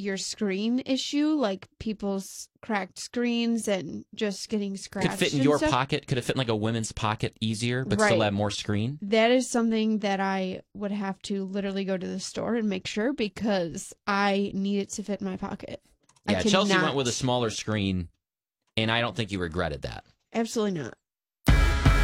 your screen issue, like people's cracked screens and just getting scratched. Could fit in your pocket? Could it fit in like a women's pocket easier, but still have more screen? That is something that I would have to literally go to the store and make sure, because I need it to fit in my pocket. Yeah, Chelsea went with a smaller screen, and I don't think you regretted that. Absolutely not.